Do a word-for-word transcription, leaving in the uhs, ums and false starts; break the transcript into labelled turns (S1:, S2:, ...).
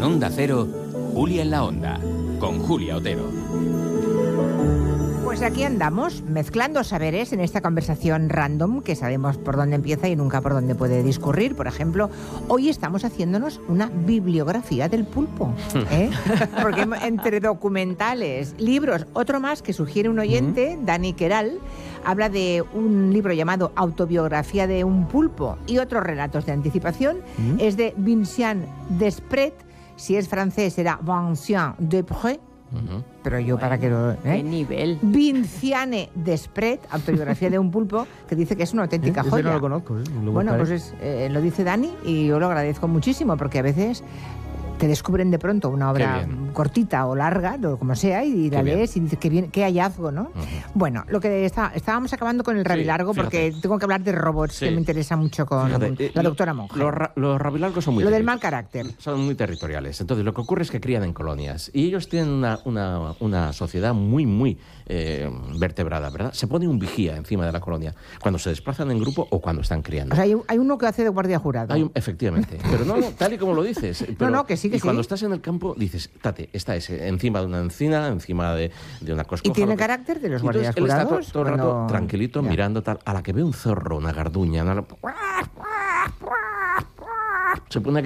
S1: Onda Cero, Julia en la Onda, con Julia Otero.
S2: Pues aquí andamos, mezclando saberes en esta conversación random que sabemos por dónde empieza y nunca por dónde puede discurrir. Por ejemplo, hoy estamos haciéndonos una bibliografía del pulpo, ¿eh? Porque entre documentales, libros, otro más que sugiere un oyente, uh-huh. Dani Queral, habla de un libro llamado Autobiografía de un pulpo y otros relatos de anticipación. Uh-huh. Es de Vincent Desprez, si es francés será Vincent Desprez. Uh-huh. Pero yo bueno, para que lo... ¿eh?
S3: ¿Qué nivel?
S2: Vinciane Desprez, Autobiografía de un pulpo, que dice que es una auténtica
S4: ¿Eh?
S2: joya.
S4: Ese no lo conozco. ¿eh? Lo
S2: bueno, pues es, eh, lo dice Dani y yo lo agradezco muchísimo porque a veces te descubren de pronto una obra cortita o larga, o como sea, y la qué lees bien. Y dices, qué, bien, qué hallazgo, ¿no? Uh-huh. Bueno, lo que está, estábamos acabando con el rabilargo sí, porque tengo que hablar de robots, sí. que me interesa mucho con fíjate, la doctora Monge.
S5: Los, ra- los rabilargos son muy...
S2: Lo del mal carácter.
S5: Son muy territoriales. Entonces, lo que ocurre es que crían en colonias y ellos tienen una, una, una sociedad muy, muy eh, vertebrada, ¿verdad? Se pone un vigía encima de la colonia cuando se desplazan en grupo o cuando están criando.
S2: O sea, hay, hay uno que hace de guardia jurado.
S5: Hay un, efectivamente. Pero no, tal y como lo dices. Pero,
S2: no, no, que sí, que
S5: y
S2: sí.
S5: cuando estás en el campo, dices, tate, está ese, encima de una encina, encima de, de una coscoja.
S2: ¿Y tiene carácter de los guardias
S5: jurados? Él está
S2: jurados?
S5: todo, todo el
S2: cuando...
S5: rato tranquilito, ya. mirando tal. A la que ve un zorro, una garduña, una... se pone a